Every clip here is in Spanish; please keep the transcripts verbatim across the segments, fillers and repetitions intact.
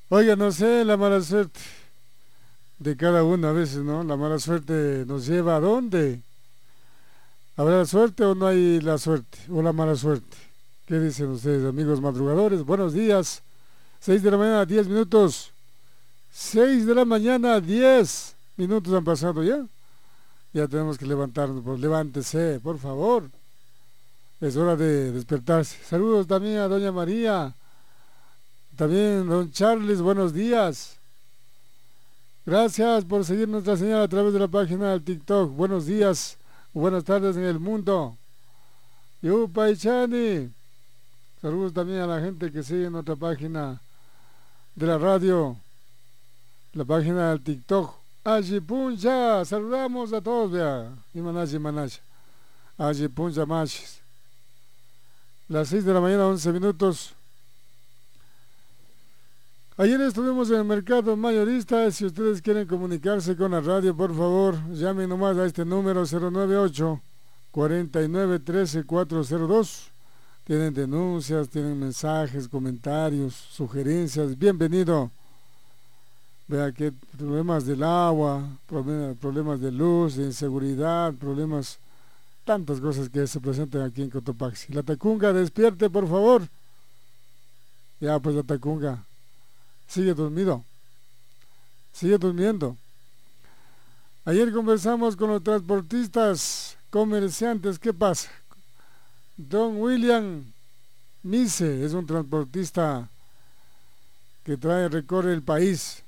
Oiga, no sé, la mala suerte de cada uno a veces, ¿no? La mala suerte nos lleva a dónde. ¿Habrá suerte o no hay la suerte? ¿O la mala suerte? ¿Qué dicen ustedes, amigos madrugadores? Buenos días. Seis de la mañana, diez minutos. Seis de la mañana, diez minutos han pasado ya. Ya tenemos que levantarnos. Pues levántese, por favor. Es hora de despertarse. Saludos también a doña María. También don Charles, buenos días. Gracias por seguir nuestra señal a través de la página del TikTok. Buenos días, buenas tardes en el mundo. Yupaichani. Saludos también a la gente que sigue nuestra página de la radio, la página del TikTok. Ajipuncha, saludamos a todos, vea. Y manache, manache. Ajipuncha, machis. Las seis de la mañana, once minutos. Ayer estuvimos en el mercado mayorista. Si ustedes quieren comunicarse con la radio, por favor, llamen nomás a este número cero nueve ocho, cuatro nueve uno tres, cuatro cero dos. Tienen denuncias, tienen mensajes, comentarios, sugerencias. Bienvenido. Vea que problemas del agua, problemas de luz, de inseguridad, problemas, tantas cosas que se presentan aquí en Cotopaxi. La Tacunga, despierte, por favor. Ya, pues la Tacunga sigue dormido, sigue durmiendo. Ayer conversamos con los transportistas, comerciantes. ¿Qué pasa? Don William Mise es un transportista que trae, recorre el país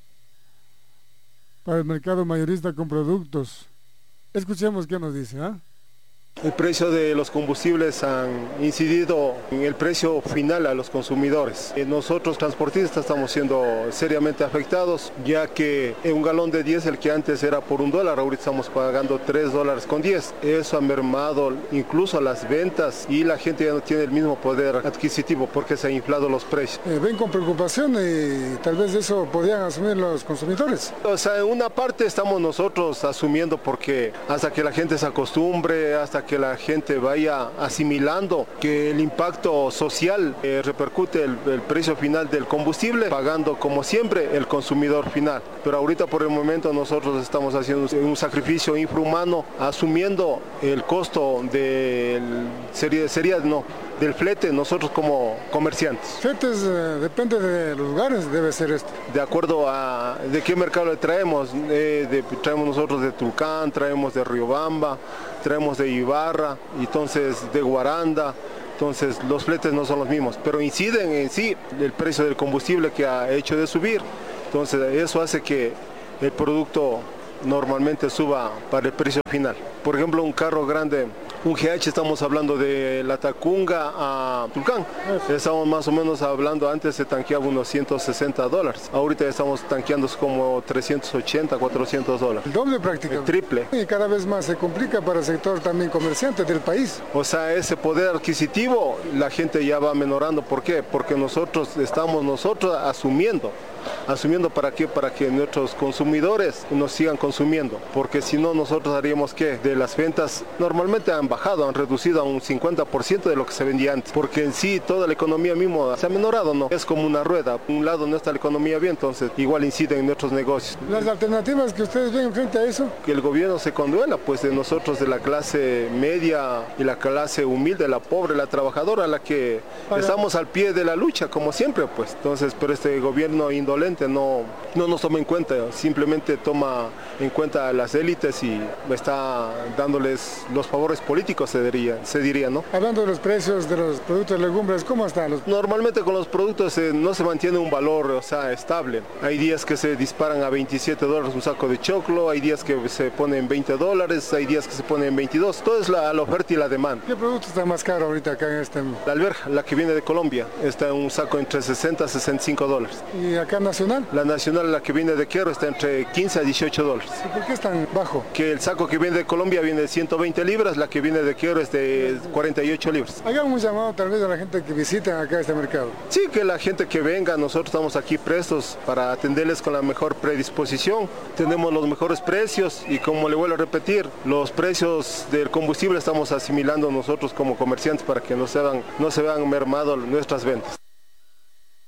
para el mercado mayorista con productos. Escuchemos qué nos dice, ¿ah? ¿eh? El precio de los combustibles han incidido en el precio final a los consumidores. Nosotros transportistas estamos siendo seriamente afectados, ya que un galón de diésel que antes era por un dólar, ahorita estamos pagando tres dólares con diez. Eso ha mermado incluso las ventas y la gente ya no tiene el mismo poder adquisitivo porque se han inflado los precios. Eh, ven con preocupación y tal vez eso podrían asumir los consumidores. O sea, en una parte estamos nosotros asumiendo porque hasta que la gente se acostumbre, hasta que la gente vaya asimilando que el impacto social eh, repercute el, el precio final del combustible, pagando como siempre el consumidor final. Pero ahorita por el momento nosotros estamos haciendo un sacrificio infrahumano, asumiendo el costo del sería, sería no del flete nosotros como comerciantes. Fletes eh, depende de los lugares, debe ser esto. De acuerdo a de qué mercado le traemos, eh, de, traemos nosotros de Tulcán, traemos de Riobamba, traemos de Ibarra, entonces de Guaranda, entonces los fletes no son los mismos, pero inciden en sí el precio del combustible que ha hecho de subir, entonces eso hace que el producto normalmente suba para el precio final. Por ejemplo, un carro grande, un G H, estamos hablando de la Tacunga a Tulcán. Estamos más o menos hablando, antes se tanqueaba unos ciento sesenta dólares. Ahorita estamos tanqueando como trescientos ochenta, cuatrocientos dólares. El doble prácticamente. El triple. Y cada vez más se complica para el sector también comerciante del país. O sea, ese poder adquisitivo la gente ya va menorando. ¿Por qué? Porque nosotros estamos nosotros asumiendo. ¿Asumiendo para qué? Para que nuestros consumidores nos sigan consumiendo, porque si no nosotros haríamos que de las ventas normalmente han bajado, han reducido a un cincuenta por ciento de lo que se vendía antes, porque en sí toda la economía mismo se ha menorado, ¿no? Es como una rueda, un lado no está la economía bien, entonces igual incide en nuestros negocios. Las alternativas que ustedes ven frente a eso, que el gobierno se conduela pues de nosotros, de la clase media y la clase humilde, la pobre, la trabajadora, la que para... estamos al pie de la lucha como siempre, pues entonces, pero este gobierno indolente no, no nos toma en cuenta, simplemente toma en cuenta a las élites y está dándoles los favores políticos, se diría, se diría, ¿no? Hablando de los precios de los productos de legumbres, ¿cómo están los? Normalmente con los productos eh, no se mantiene un valor, o sea, estable. Hay días que se disparan a veintisiete dólares un saco de choclo, hay días que se ponen veinte dólares, hay días que se ponen veintidós. Todo es la, la oferta y la demanda. ¿Qué producto está más caro ahorita acá en este? La alberja, la que viene de Colombia, está en un saco entre sesenta y sesenta y cinco dólares. ¿Y acá nacional? La nacional, la que viene de Quero, está entre quince a dieciocho dólares. ¿Y por qué es tan bajo? Que el saco que viene de Colombia viene de ciento veinte libras, la que viene de Quero es de cuarenta y ocho libras. Hagamos un llamado tal vez a la gente que visita acá este mercado. Sí, que la gente que venga, nosotros estamos aquí prestos para atenderles con la mejor predisposición. Tenemos los mejores precios y, como le vuelvo a repetir, los precios del combustible estamos asimilando nosotros como comerciantes para que no se vean, no se vean mermados nuestras ventas.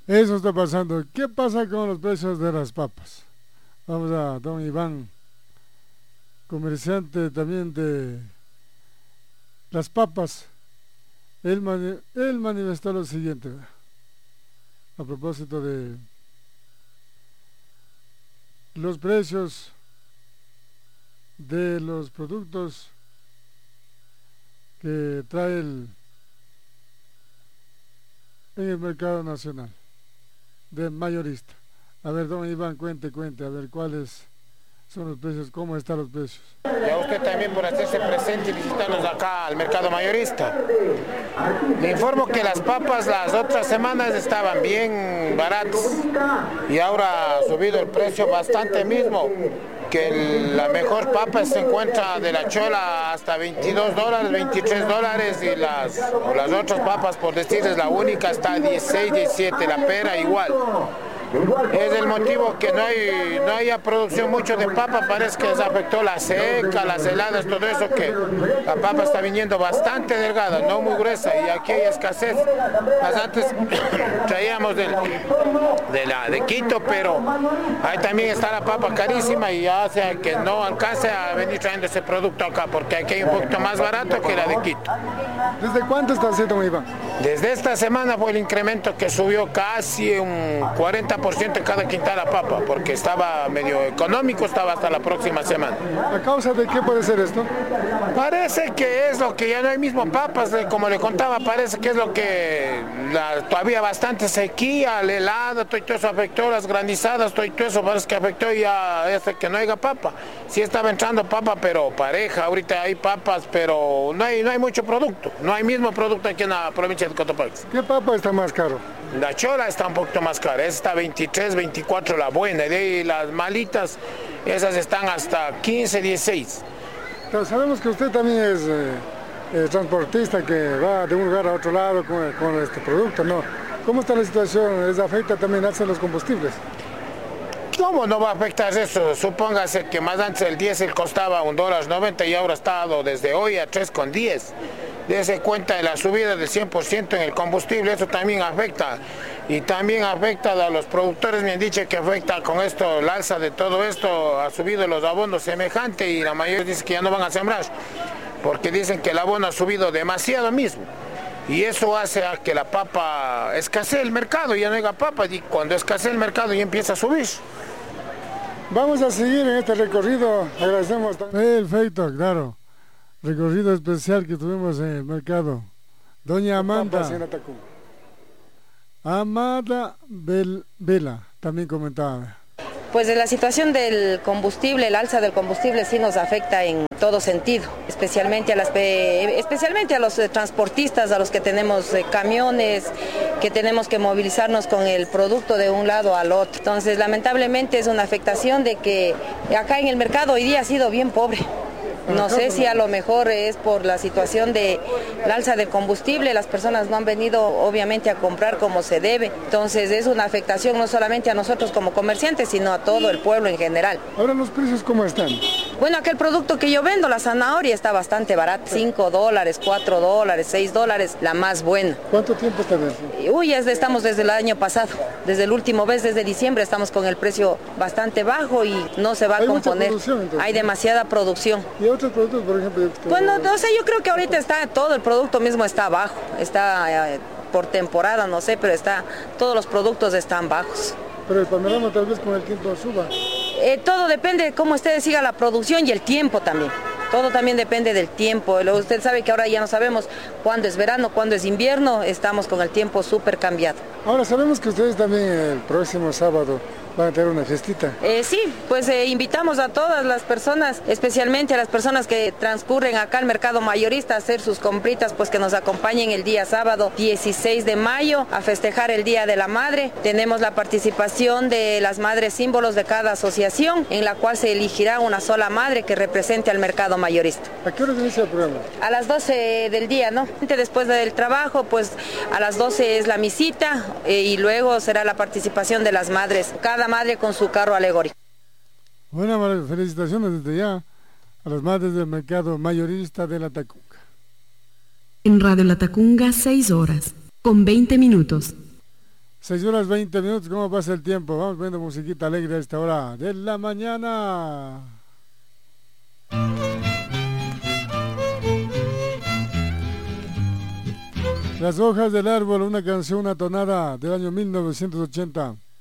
Eso está pasando. ¿Qué pasa con los precios de las papas? Vamos a don Iván, comerciante también de las papas. Él, mani él manifestó lo siguiente, a propósito de los precios de los productos que trae el, en el mercado nacional de mayorista. A ver, don Iván, cuente, cuente, a ver cuáles son los precios, cómo están los precios. Y a usted también por hacerse presente y visitarnos acá al mercado mayorista. Le informo que las papas las otras semanas estaban bien baratas y ahora ha subido el precio bastante mismo, que el, la mejor papa se encuentra de la chola hasta veintidós dólares, veintitrés dólares y las, o las otras papas, por decirles, la única está a dieciséis, diecisiete, la pera igual. Es el motivo que no hay no haya producción mucho de papa, parece que les afectó la seca, las heladas, todo eso, que la papa está viniendo bastante delgada, no muy gruesa, y aquí hay escasez. Más antes traíamos del, de, la, de Quito, pero ahí también está la papa carísima y hace que no alcance a venir trayendo ese producto acá, porque aquí hay un poquito más barato que la de Quito. ¿Desde cuánto está haciendo, Iván? Desde esta semana fue el incremento que subió casi un cuarenta por ciento en cada quintal la papa, porque estaba medio económico, estaba hasta la próxima semana. ¿A causa de qué puede ser esto? Parece que es lo que ya no hay mismo papas, como le contaba, parece que es lo que la, todavía bastante sequía, el helado, todo eso afectó, las granizadas, todo eso parece que afectó ya este, que no haya papa. Sí estaba entrando papa, pero pareja, ahorita hay papas, pero no hay, no hay mucho producto, no hay mismo producto aquí en la provincia de Cotopaxi. ¿Qué papa está más caro? La chola está un poquito más cara, esta está veintitrés, veinticuatro la buena, y de ahí las malitas, esas están hasta quince, dieciséis. Pero sabemos que usted también es eh, eh, transportista que va de un lugar a otro lado con, con este producto, ¿no? ¿Cómo está la situación? ¿Les afecta también alza los combustibles? ¿Cómo no va a afectar eso? Supóngase que más antes el diésel costaba un dólar noventa y ahora ha estado desde hoy a tres con diez. Dese cuenta de la subida del cien por ciento en el combustible, eso también afecta. Y también afecta a los productores, me han dicho que afecta con esto, el alza de todo esto, ha subido los abonos semejante y la mayoría dice que ya no van a sembrar, porque dicen que el abono ha subido demasiado mismo. Y eso hace a que la papa escasee el mercado, ya no haya papa, y cuando escasea el mercado ya empieza a subir. Vamos a seguir en este recorrido, agradecemos. Perfecto, claro. Recorrido especial que tuvimos en el mercado. Doña Amanda. Amanda Bel Vela también comentaba. Pues de la situación del combustible, el alza del combustible sí nos afecta en todo sentido, especialmente a, las, especialmente a los transportistas, a los que tenemos camiones, que tenemos que movilizarnos con el producto de un lado al otro. Entonces, lamentablemente es una afectación de que acá en el mercado hoy día ha sido bien pobre. No sé si a lo mejor es por la situación de la alza del combustible, las personas no han venido obviamente a comprar como se debe, entonces es una afectación no solamente a nosotros como comerciantes, sino a todo el pueblo en general. Ahora, ¿los precios cómo están? Bueno, aquel producto que yo vendo, la zanahoria, está bastante barata, cinco dólares, cuatro dólares, seis dólares, la más buena. ¿Cuánto tiempo está bien? Uy, es de, estamos desde el año pasado, desde el último mes, desde diciembre, estamos con el precio bastante bajo y no se va a componer. Hay demasiada producción. ¿Y otros productos, por ejemplo? Bueno, no sé, yo creo que ahorita está, todo el producto mismo está bajo, está eh, por temporada, no sé, pero está, todos los productos están bajos. Pero el panorama tal vez con el tiempo suba. Eh, todo depende de cómo usted siga la producción y el tiempo también. Todo también depende del tiempo. Usted sabe que ahora ya no sabemos cuándo es verano, cuándo es invierno, estamos con el tiempo súper cambiado. Ahora sabemos que ustedes también el próximo sábado van a tener una fiestita. Eh, sí, pues eh, invitamos a todas las personas, especialmente a las personas que transcurren acá al mercado mayorista a hacer sus compritas, pues que nos acompañen el día sábado dieciséis de mayo a festejar el Día de la Madre. Tenemos la participación de las madres símbolos de cada asociación, en la cual se elegirá una sola madre que represente al mercado mayorista. ¿A qué hora inicia el programa? A las doce del día, ¿no? Después del trabajo, pues a las doce es la misita eh, y luego será la participación de las madres. Cada madre con su carro alegórico. Bueno, felicitaciones desde ya a las madres del mercado mayorista de La Tacunga. En Radio La Tacunga, seis horas, con veinte minutos. seis horas veinte minutos, ¿cómo pasa el tiempo? Vamos viendo musiquita alegre a esta hora de la mañana. Las hojas del árbol, una canción, una tonada del año mil novecientos ochenta.